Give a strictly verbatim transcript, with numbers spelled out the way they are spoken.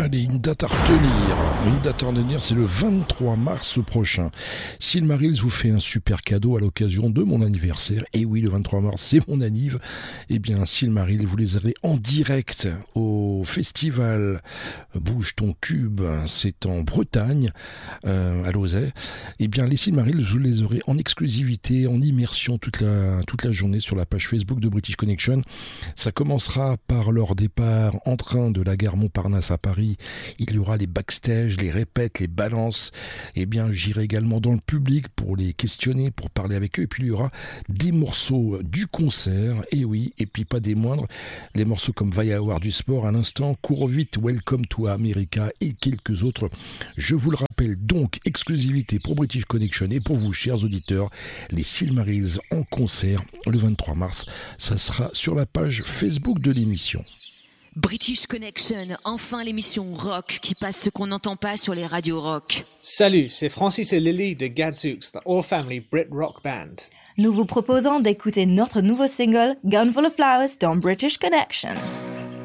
Allez, une date à retenir. Une date à retenir, c'est le vingt-trois mars prochain. Silmarils vous fait un super cadeau à l'occasion de mon anniversaire. Et oui, le vingt-trois mars, c'est mon anniv. Eh bien, Silmarils, vous les avez en direct au festival Bouge ton cube. C'est en Bretagne, euh, à Lauzet. Eh bien, les Silmarils, vous les aurez en exclusivité, en immersion toute la, toute la journée sur la page Facebook de British Connection. Ça commencera par leur départ en train de la gare Montparnasse à Paris. Il y aura les backstage, les répètes, les balances. Eh bien, j'irai également dans le public pour les questionner, pour parler avec eux. Et puis, il y aura des morceaux du concert. Et oui, et puis pas des moindres. Les morceaux comme Va y avoir du sport à l'instant, Cours vite, Welcome to America et quelques autres. Je vous le rappelle donc, exclusivité pour British Connection et pour vous, chers auditeurs, les Silmarils en concert le vingt-trois mars. Ça sera sur la page Facebook de l'émission. British Connection, enfin l'émission rock qui passe ce qu'on n'entend pas sur les radios rock. Salut, c'est Francis et Lily de Gadzooks, the all-family Brit rock band. Nous vous proposons d'écouter notre nouveau single Gun Full of Flowers dans British Connection.